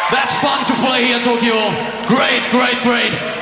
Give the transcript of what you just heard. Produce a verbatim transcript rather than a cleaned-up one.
That's fun to play here in Tokyo. Great, great, great.